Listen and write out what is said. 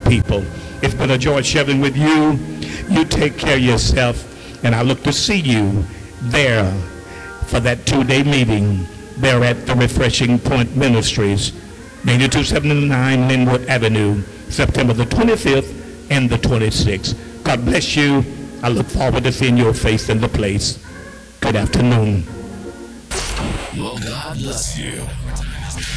people. It's been a joy sharing with you. You take care of yourself, and I look to see you there for that 2-day meeting there at the Refreshing Point Ministries, 9279 Linwood Avenue, September the 25th and the 26th. God bless you. I look forward to seeing your face in the place. Good afternoon. Well, God bless you.